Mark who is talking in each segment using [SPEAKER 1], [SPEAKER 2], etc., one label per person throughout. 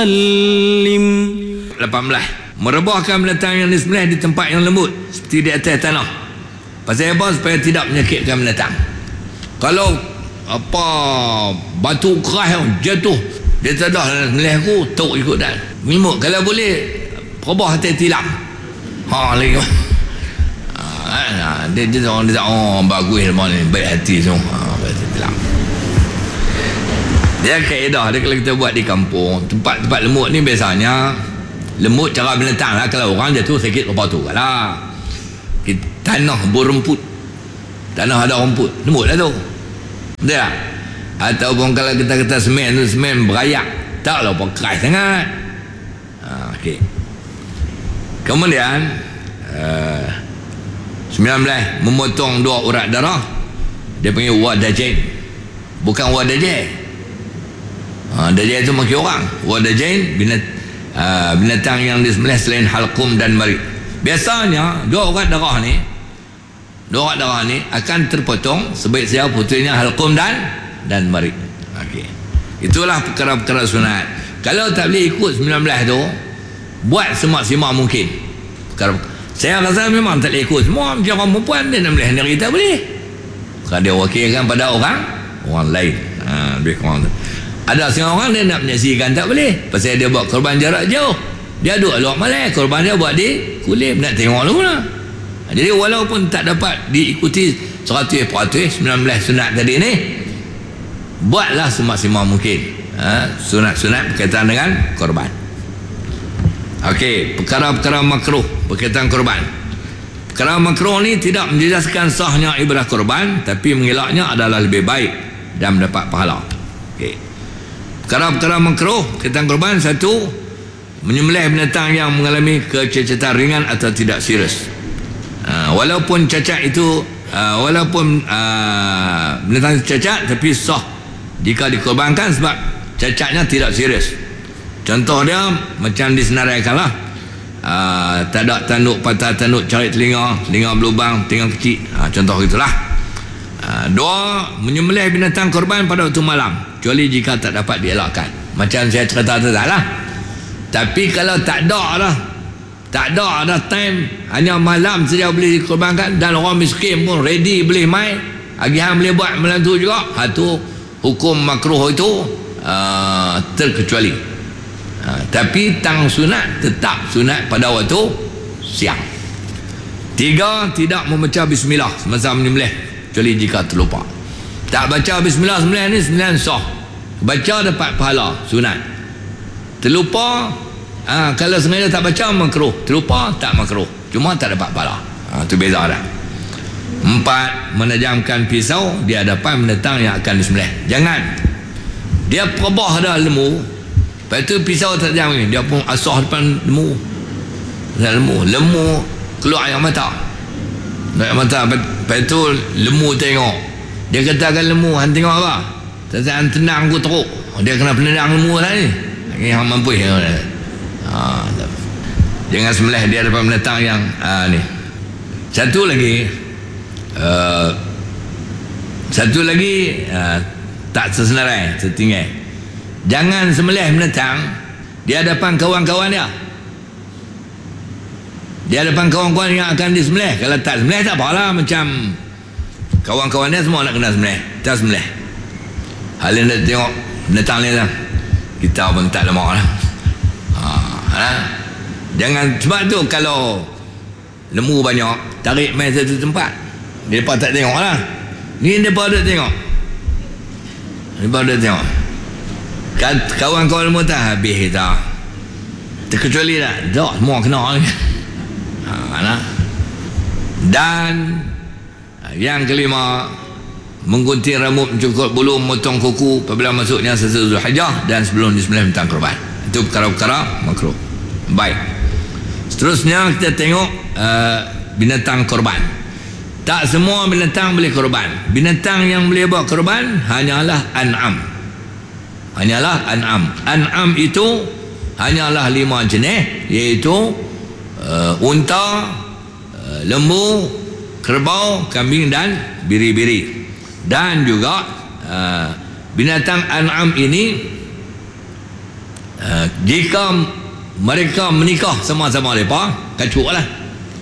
[SPEAKER 1] وسلم.
[SPEAKER 2] 18. Merebahkan binatang yang disembelih di tempat yang lembut seperti di atas tanah. Pasal apa? Supaya tidak menyakitkan binatang. Kalau apa batu keras jatuh dia tak dah sembelih aku tok ikut dah. Mimuk kalau boleh rebah hati tilam. Lagi dia orang dia bagus lemah ni, baik hati semua. Baik hati tilam. Dia kaedah dia kalau kita buat di kampung, tempat-tempat lembut ni biasanya lembut cara binatang lah. Kalau orang jatuh sakit apa tu lah. Tanah berumput, tanah ada rumput, lembut lah tu. Betul tak? Ataupun kalau kita kata semen tu semen berayak, taklah apa keras sangat. Okey. Kemudian 19, memotong 2 urat darah. Dia panggil wadajain, bukan wadajain. Dajain tu maki orang. Wadajain binatang yang disembelih selain halqum dan marid. Biasanya 2 urat darah ni akan terpotong sebaik saja putusnya halqum dan marid. Okey. Itulah perkara-perkara sunat. Kalau tak boleh ikut 19 tu, buat semaksimal mungkin. Saya rasa memang tak boleh ikut semua. Macam orang perempuan dia nak boleh sendiri tak boleh. Kalau dia wakilkan pada orang lain. Lebih kurang tu. Ada setengah orang dia nak menyaksikan tak boleh. Pasal dia buat korban jarak jauh. Dia duduk luar Malay, korban dia buat di Kulim, nak tengok dulu lah. Jadi walaupun tak dapat diikuti 100% 19 sunat tadi ni, buatlah semaksimal mungkin sunat-sunat berkaitan dengan korban. Okey, perkara-perkara makruh berkaitan korban. Perkara makruh ni tidak menjejaskan sahnya ibadah korban, tapi mengelaknya adalah lebih baik dan mendapat pahala. Okey. Perkara-perkara makruh berkaitan korban: 1, menyembelih binatang yang mengalami kecacatan ringan atau tidak serius. Walaupun cacat itu binatang cacat tapi sah jika dikorbankan sebab cacatnya tidak serius. Contoh dia macam disenaraikan lah, tak ada tanduk patah, tanduk cari telinga berlubang, telinga kecil, contoh itulah. 2, menyembelih binatang korban pada waktu malam kecuali jika tak dapat dielakkan. Macam saya cerita tu tak lah. Tapi kalau tak ada time, hanya malam saja boleh dikorbankan, dan orang miskin pun ready boleh main, agihan boleh buat malam tu juga, tu hukum makruh itu terkecuali. Tapi tang sunat tetap sunat pada waktu siang. 3, tidak membaca bismillah semasa menyembelih kecuali jika terlupa. Tak baca bismillah sembelih ni sembelihan sah, baca dapat pahala sunat. Terlupa, kalau sengaja tak baca makruh, terlupa tak makruh, cuma tak dapat pahala. Itu beza dah. 4, menajamkan pisau di hadapan binatang yang akan disembelih. Jangan dia perebah dah lembu, lepas tu pisau tak tajam ni, dia pun asah depan lembu keluar air mata. Lepas tu lembu tengok, dia katakan lembu, han tengok apa? Han tenang aku teruk. Dia kena penendang lembu lah ni. Yang mampu jangan sembelih dia depan binatang yang ni. Satu lagi tak sesenarai, tertinggal. Jangan sembelih binatang di hadapan kawan-kawan dia. Di hadapan kawan-kawan yang akan disembelih. Kalau tak sembelih tak apalah, macam kawan-kawan dia semua nak kena sembelih, tak sembelih. Hal yang nak tengok binatang ni lah, kita pun tak lemak lah. Jangan, sebab tu kalau lembu banyak, tarik main satu tempat, mereka tak tengok lah. Ni mereka ada tengok, kawan-kawan lembu tak habis kita, terkecuali dah semua kena ni. Dan yang kelima, menggunting rambut, mencukur bulu, memotong kuku apabila masuknya selesai Zulhijjah dan sebelum disembelih binatang korban. Itu perkara-perkara makruh. Baik, seterusnya kita tengok binatang korban. Tak semua binatang boleh korban. Binatang yang boleh buat korban hanyalah an'am. An'am itu hanyalah 5 jenis, iaitu unta, lembu, kerbau, kambing dan biri-biri. Dan juga binatang an'am ini Jika mereka menikah sama-sama mereka, kacuk lah.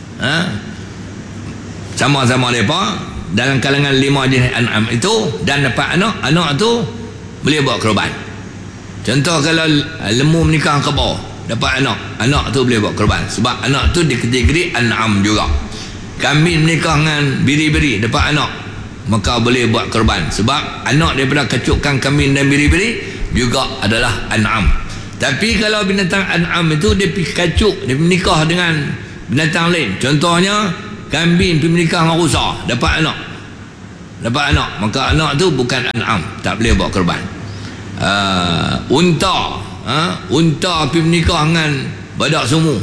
[SPEAKER 2] Sama-sama mereka dalam kalangan 5 jenis an'am itu, dan dapat anak tu boleh buat korban. Contoh kalau lembu menikah kebau, dapat anak tu boleh buat korban, sebab anak tu dikategori an'am juga. Kambing menikah dengan biri-biri, dapat anak, maka boleh buat korban, sebab anak daripada kacukan kambing dan biri-biri juga adalah an'am. Tapi kalau binatang an'am itu dia pergi kacuk, dia menikah dengan binatang lain, contohnya kambing pergi menikah dengan rusa, dapat anak, maka anak tu bukan an'am, tak boleh buat korban. Unta pergi menikah dengan badak sumu,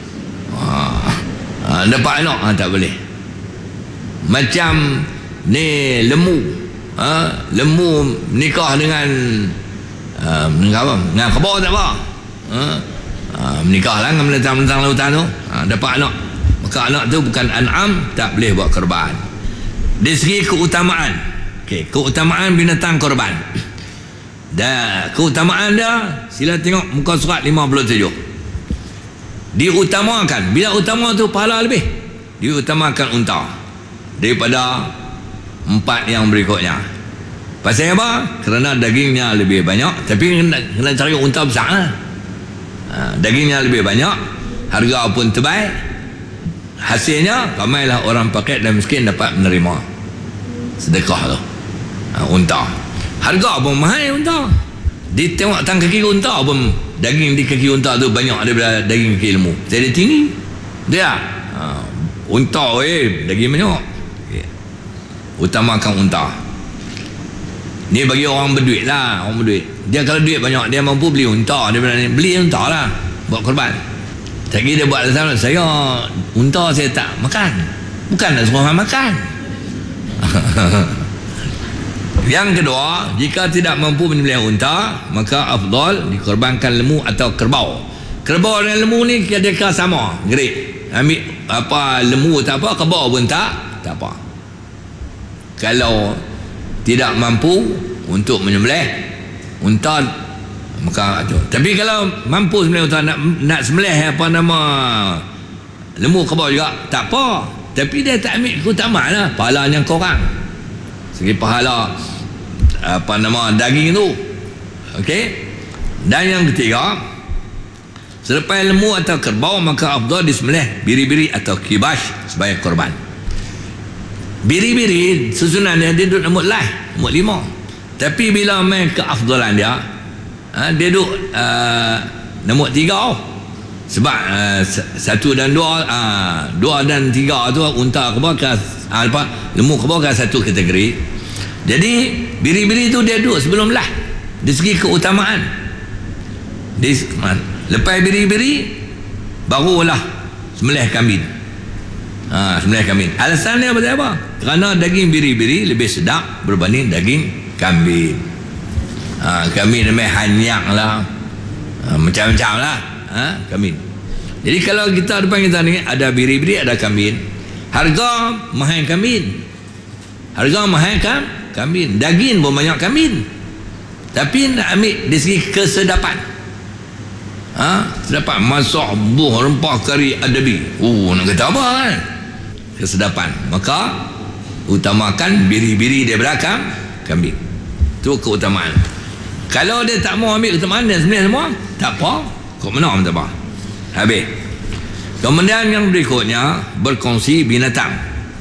[SPEAKER 2] dapat anak, tak boleh. Macam ni lembu, lembu menikah dengan dengan kebau, tak apa, menikahlah dengan binatang-binatang lautan tu, dapat anak, maka anak tu bukan an'am, tak boleh buat korban. Dari segi keutamaan, keutamaan binatang korban, dan keutamaan dia, sila tengok muka surat 57. Diutamakan, bila utama tu pahala lebih, diutamakan unta daripada 4 yang berikutnya. Pasal apa? Kerana dagingnya lebih banyak, tapi kena cari unta besar lah. Dagingnya lebih banyak, harga pun terbaik, hasilnya ramailah orang pakai dan miskin dapat menerima sedekah tu. Unta harga pun mahal. Unta ditengok tang kaki unta pun, daging di kaki unta tu banyak daripada daging kaki lembu, jadi tinggi dia. Unta daging banyak, utamakan unta. Ni bagi orang berduit lah, orang berduit, dia kalau duit banyak dia mampu beli unta, dia beli unta lah buat korban. Tak kira dia buat alasan, saya unta saya tak makan, bukan nak suruh orang makan. Yang kedua, jika tidak mampu menyembelih unta, maka afdal dikorbankan lembu atau kerbau. Kerbau dan lembu ni kira-kira sama grade. Ambil apa, lembu tak apa, kerbau pun tak apa. Kalau tidak mampu untuk menyembelih unta, maka tapi kalau mampu sembelih unta, nak sembelih apa nama lembu, kerbau juga tak apa, tapi dia tak ambil keutamaan lah, pahalanya korang segi pahala apa nama daging tu. Okey. Dan yang ketiga, selepas lembu atau kerbau, maka afdal disembelih biri-biri atau kibash sebagai korban. Biri-biri susunannya dia duduk nombor 5, tapi bila main keafdalan dia, dia duduk nombor 3. Sebab 1 dan 2, 2 dan 3 tu unta kerbau ke lembu kerbau ke satu kategori. Jadi biri-biri tu dia duduk sebelum lah dari segi keutamaan. Lepas biri-biri barulah sembelih kambing. Sembelih kambing. Alasannya apa? Kerana daging biri-biri lebih sedap berbanding daging kambing. Kambing namanya hanyak lah, macam-macam lah kambing. Jadi kalau kita depan kita ni ada biri-biri, ada kambing, harga mahal kambing, kambing. Daging pun banyak kambing, tapi nak ambil dari segi kesedapan, sedapan masak, buah, rempah, kari, adabi, nak kata apa kan, kesedapan, maka utamakan biri-biri dia belakang kambing. Itu keutamaan. Kalau dia tak mau ambil keutamaan dia sebenarnya semua, tak apa, kau menang tak apa, habis. Kemudian yang berikutnya, berkongsi binatang.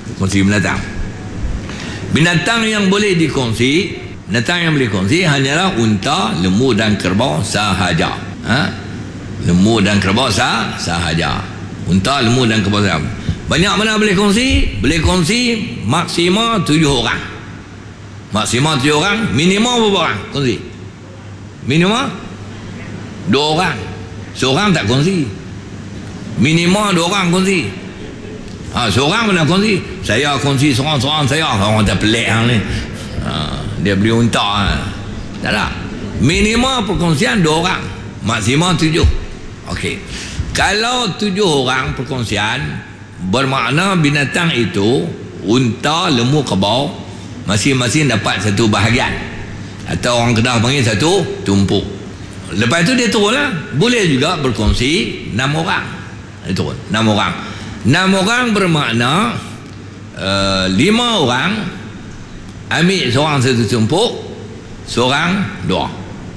[SPEAKER 2] Binatang yang boleh dikongsi, hanyalah unta, lembu dan kerbau sahaja. Lembu dan kerbau sahaja. Unta, lembu dan kerbau sahaja. Banyak mana boleh kongsi? Boleh kongsi maksimal 7 orang. Maksimal 7 orang. Minimum berapa orang kongsi? Minimum 2 orang. Seorang tak kongsi. Minimal 2 orang kongsi. Seorang mana kongsi? Saya kongsi seorang-seorang saya. Orang tak pelik ni. Dia beli unta. Tak ada. Minimal perkongsian 2 orang. Maksimal 7. Okey. Kalau 7 orang perkongsian, bermakna binatang itu, unta, lembu, kerbau, masing-masing dapat satu bahagian. Atau orang Kedah panggil satu tumpuk. Lepas tu dia turun lah. Boleh juga berkongsi 6 orang. Dia turun 6 orang. 6 orang bermakna 5 orang ambil seorang satu tumpuk, seorang dua.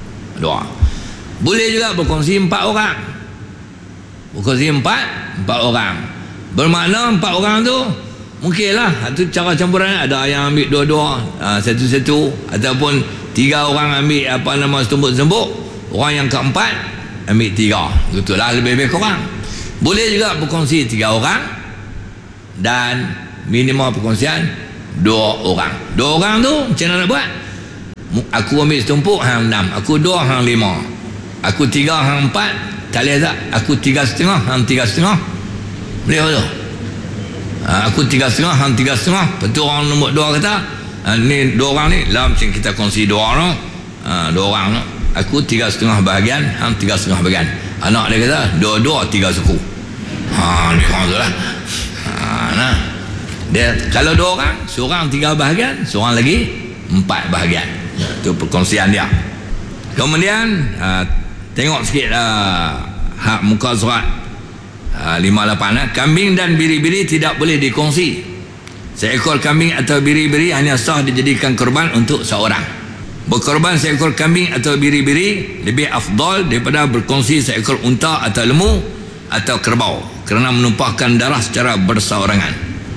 [SPEAKER 2] Boleh juga berkongsi 4 orang. Berkongsi 4 orang. Bermakna 4 orang tu mungkinlah itu cara campuran. Ada yang ambil dua-dua, satu-satu, ataupun 3 orang ambil setumpuk-setumpuk. Orang yang keempat ambil 3. Itulah lebih-lebih kurang. Boleh juga berkongsi 3 orang dan minimal perkongsian 2 orang. 2 orang tu macam mana nak buat? Aku ambil setumpuk hang 6, aku 2 hang 5, aku 3 hang 4. Tak boleh tak? Aku 3,5 hang 3,5. Boleh tak tu? Aku 3,5 hang 3,5. Betul orang nombor 2 kata ni 2 orang ni lah macam kita kongsi 2 orang. 2 orang tu aku 3,5 bahagian, hang 3,5 bahagian. Anak dia kata 2-2 3 suku. Ni orang tu lah. Nah. Dia kalau 2 orang, seorang 3 bahagian, seorang lagi 4 bahagian. Itu perkongsian dia. Kemudian tengok sikit hak muka surat 58. Kambing dan biri-biri tidak boleh dikongsi. Seekor kambing atau biri-biri hanya sah dijadikan korban untuk seorang. Berkorban seekor kambing atau biri-biri lebih afdal daripada berkongsi seekor unta atau lembu atau kerbau, kerana menumpahkan darah secara berseorangan.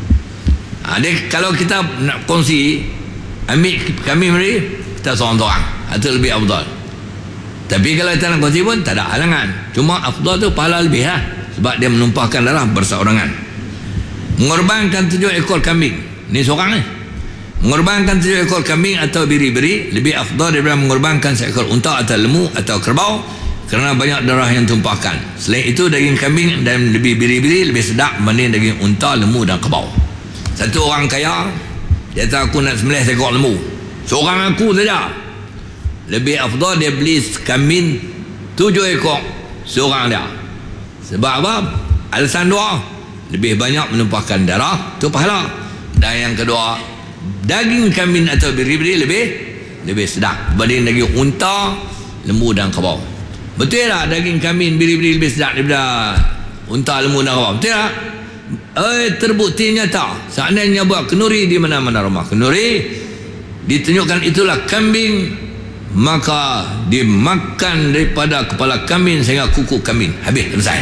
[SPEAKER 2] Kalau kita nak kongsi, ambil kambing beri, kita seorang-seorang, itu lebih afdal. Tapi kalau kita nak kongsi pun tak ada halangan. Cuma afdal tu pahala lebih lah, sebab dia menumpahkan darah berseorangan. Mengorbankan 7 ekor kambing, ni seorang ni. Mengorbankan 7 ekor kambing atau biri-biri lebih afdal daripada mengorbankan seekor unta atau lembu atau kerbau, kerana banyak darah yang tumpahkan. Selain itu, daging kambing dan lebih biri-biri lebih sedap berbanding daging unta, lembu dan kerbau. Satu orang kaya, dia kata aku nak sembelih seekor lembu, seorang aku saja. Lebih afdal dia beli kambing 7 ekor seorang dia. Sebab apa? Alasan 2, lebih banyak menumpahkan darah, tu pahala. Dan yang kedua, daging kambing atau biri-biri lebih sedap berbanding daging unta, lembu dan kerbau. Betul tak daging kambing biri-biri lebih sedap daripada unta, lembu dan kerbau? Betul tak? Terbukti nyata. Seandainya buat kenduri di mana-mana rumah kenduri, ditunjukkan itulah kambing, maka dimakan daripada kepala kambing sehingga kuku kambing. Habis, selesai.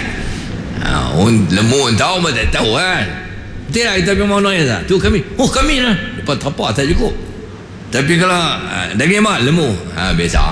[SPEAKER 2] Lembu unta pun tak tahu kan. Betul tak? Kita pergi mana ya tak? Tu kambing. Oh kambing lah. Lepas tapak tak cukup. Tapi kalau daging apa? Lembu. Biasa.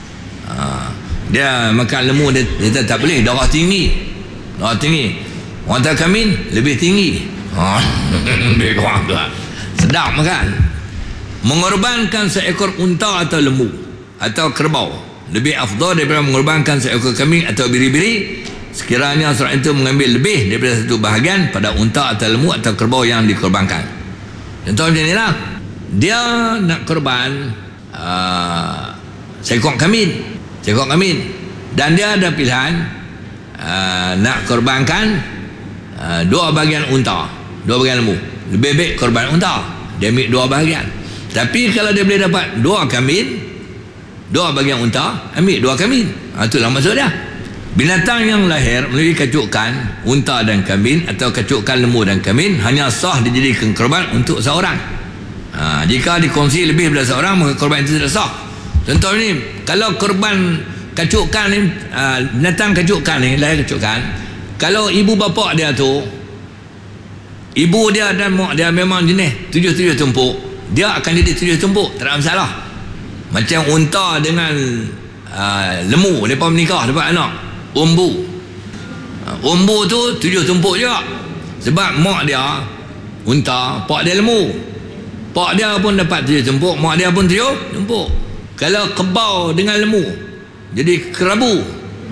[SPEAKER 2] Dia makan lembu, dia tak boleh. Darah tinggi. Orang tak kambing lebih tinggi. Lebih kurang tu. Sedap makan. Mengorbankan seekor unta atau lembu atau kerbau lebih afdal daripada mengorbankan seekor kambing atau biri-biri, sekiranya seorang itu mengambil lebih daripada satu bahagian pada unta atau lembu atau kerbau yang dikorbankan. Contoh macam ni lah. Dia nak korban seekor kambing, dan dia ada pilihan nak korbankan 2 bahagian unta, 2 bahagian lembu. Lebih baik korban unta, dia ambil 2 bahagian. Tapi kalau dia boleh dapat 2 kambing, 2 bahagian unta, ambil 2 kambing. Itulah maksud dia. Binatang yang lahir melalui kacukan unta dan kambing atau kacukan lembu dan kambing hanya sah dijadikan korban untuk seorang. Jika dikongsi lebih daripada seorang, maka korban itu tidak sah. Contoh ni, kalau korban kacukan ni, binatang kacukan ni, lahir kacukan, kalau ibu bapa dia tu, ibu dia dan mak dia memang jenis 7 tumpuk, dia akan jadi 7 tumpuk, tak ada masalah. Macam unta dengan lembu, mereka menikah dapat anak umbu. Umbu tu 7 tumpuk juga, sebab mak dia unta, pak dia lembu. Pak dia pun dapat 7 tumpuk, mak dia pun 7 tumpuk. Kalau kebau dengan lembu, jadi kerabu.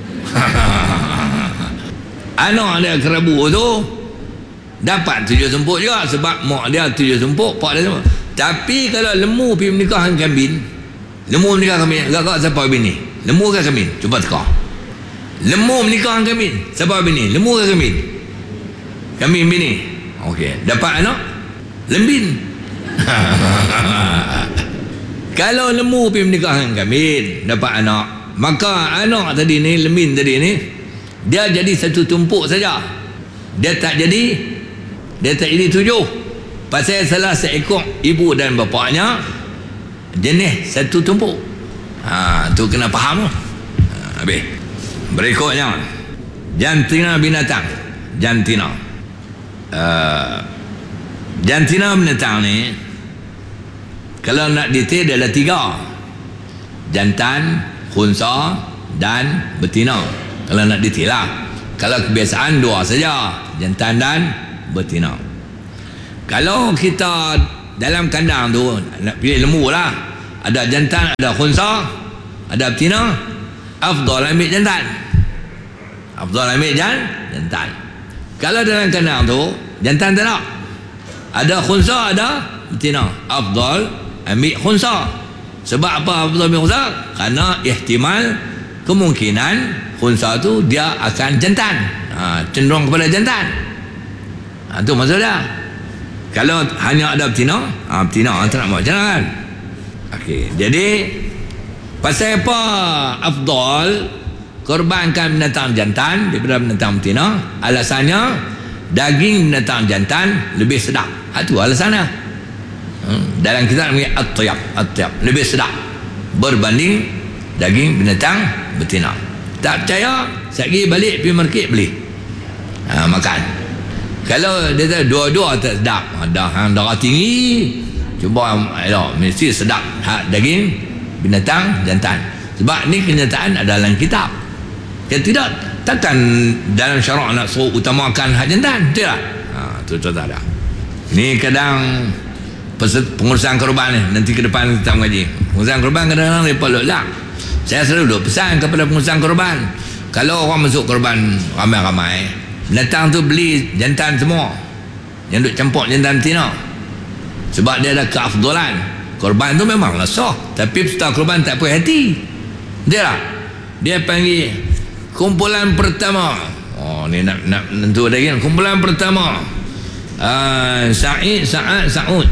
[SPEAKER 2] Anak dia kerabu tu dapat 7 tumpuk juga, sebab mak dia 7 tumpuk, pak dia tumpuk. Tapi kalau lembu pergi menikah dengan kambing, lembu menikah kambing, agak-agak siapa bini? Lembu ke kambing? Cuba teka. Lembu menikah dengan kambing, siapa bini? Lembu ke kambing? Kambing bini. Okey, dapat anak lembin. Kalau lembu pergi menikah dengan kambing, dapat anak, maka anak tadi ni, lemin tadi ni, dia jadi satu tumpuk saja. Dia tak jadi 7. Pasal salah seekor ibu dan bapaknya jenis satu tumpuk. Tu kena faham. Habis. Berikutnya, jantina binatang. Jantina binatang ni, kalau nak detail dia ada 3: jantan, khunsa dan betina. Kalau nak detail lah. Kalau kebiasaan 2 saja, jantan dan betina. Kalau kita dalam kandang tu nak pilih lembu lah, ada jantan, ada khunsa, ada betina, afdal ambil jantan. Jantan. Kalau dalam kandang tu jantan tak ada khunsa, ada betina, afdal ambil khunsa. Sebab apa afdal ambil khunsa? Kerana ihtimal, kemungkinan khunsa tu dia akan jantan, cenderung kepada jantan. Tu maksud dia. Kalau hanya ada betina, betina tak nak buat macam mana kan? Okey, jadi pasal apa afdal korbankan binatang jantan daripada binatang betina? Alasannya daging binatang jantan lebih sedap. Itu alasannya. Dalam kitab ni at-tayyab lebih sedap berbanding daging binatang betina. Tak percaya, sekali balik pergi market beli, makan. Kalau dia tak dua-dua tak sedap, ada darah tinggi, cuba mesti sedap daging binatang jantan. Sebab ni kenyataan ada dalam kitab. Kalau tidak, takkan dalam syarak nak suruh utamakan hak jantan, tidak? Tu tak ada. Ni kadang pengurusan korban ni, nanti ke depan kita mengaji pengurusan korban. Kadang-kadang mereka lelak. Saya selalu pesan kepada pengurusan korban, kalau orang masuk korban ramai-ramai, binatang tu beli jantan semua, yang duk campur jantan betina. Sebab dia ada keafdalan. Korban tu memanglah sah, tapi peserta korban tak puas hati. Dia panggil kumpulan pertama. Ni nak tentu lagi. Kumpulan pertama, Sa'ud,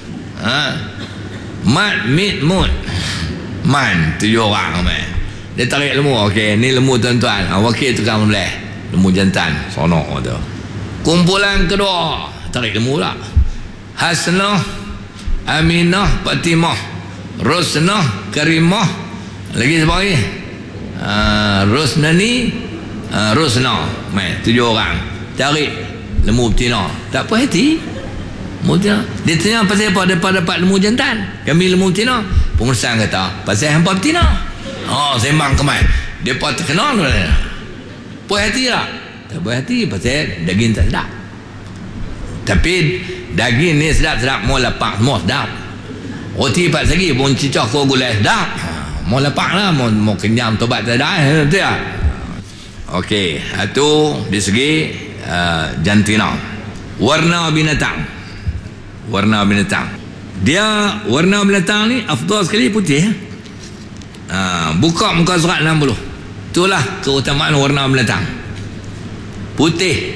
[SPEAKER 2] Mat, Mit, Mut, Man, 7 orang. Dia tarik lembu. Okey, ni lembu tuan-tuan. Wakil tukang belah lembu jantan sonok tu. Kumpulan kedua, tarik lembu pula. Hasnah, Aminah, Fatimah, Rosnah, Karimah, lagi siapa lagi? Rosnani, Rosnah. 7 orang tarik lembu betina. Tak puas hati lembu betina. Dia tanya pasal apa dapat lembu jantan, kami lembu betina. Pengurusan kata pasal hampa betina. Sembang kemai dia pun terkenal. Puas hati tak? Tak puas hati pasal daging tak sedap. Tapi daging ni sedap-sedap, mau lapak semua sedap. Roti 4 segi pun cicah kau gulai sedap. Mau lapak lah, mau kenyam tobat tak ada. Betul tak? Okey, itu di segi jantina. Warna binatang. Dia warna binatang ni afdal sekali putih. Buka muka surat 60. Itulah keutamaan warna binatang. Putih.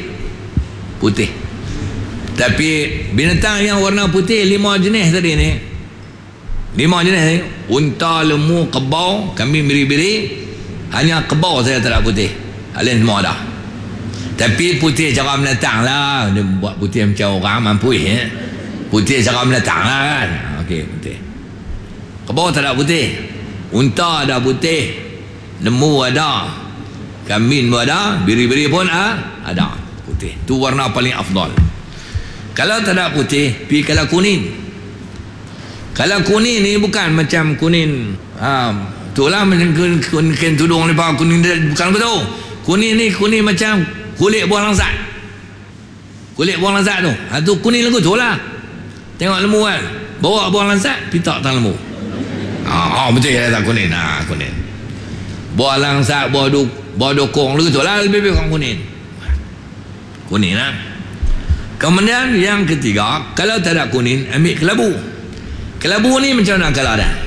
[SPEAKER 2] Tapi binatang yang warna putih 5 jenis tadi ni. 5 jenis ni. Unta, lembu, kebau, kambing biri-biri. Hanya kebau saya tak ada putih. Lain semua ada. Tapi putih cara binatang lah. Dia buat putih macam orang mampu putih cara binatang lah kan. Okey, putih. Kebau tak ada putih. Unta ada putih, lembu ada, kambing pun ada, biri-biri pun ada putih. Tu warna paling afdal. Kalau tak ada putih, pergi kalau kuning. Kalau kuning ni bukan macam kuning itulah macam kuning tudung ni pakai kuning dia, bukan begitu. Kuning ni kuning macam kulit buah langsat. Kulit buah langsat tu, tu kuning lagu tu lah. Tengok lembu kan, bawa buah langsat, pitak tangan lembu. Betul ya, tak kuning. Kuning. Buah langsat, buah dokong lagu tu lah, lebih kurang kuning. Kuning lah. Kemudian yang ketiga, kalau tak ada kuning, ambil kelabu. Kelabu ni macam mana kalau ada?